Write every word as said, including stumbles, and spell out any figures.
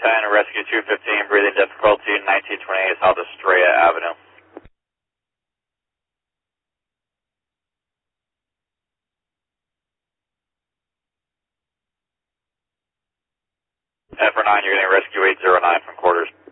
ten, rescue two fifteen, breathing difficulty, nineteen twenty-eight South Estrella Avenue. ten for nine, you're getting rescue eight zero nine from quarters.